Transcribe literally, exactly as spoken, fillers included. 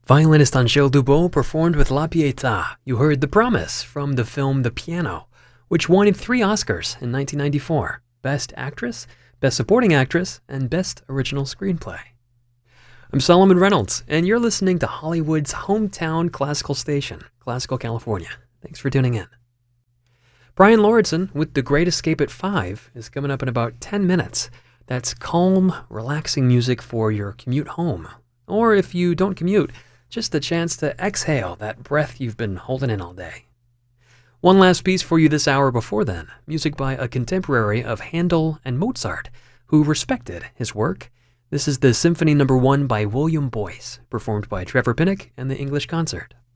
Violinist Angèle Dubot performed with La Pietà. You heard The Promise from the film The Piano, which won three Oscars in nineteen ninety-four: Best Actress, Best Supporting Actress, and Best Original Screenplay. I'm Solomon Reynolds, and you're listening to Hollywood's hometown classical station, Classical California. Thanks for tuning in. Brian Lauridsen with The Great Escape at five is coming up in about ten minutes. That's calm, relaxing music for your commute home. Or if you don't commute, just a chance to exhale that breath you've been holding in all day. One last piece for you this hour before then, music by a contemporary of Handel and Mozart, who respected his work. This is the Symphony Number One by William Boyce, performed by Trevor Pinnock and the English Concert.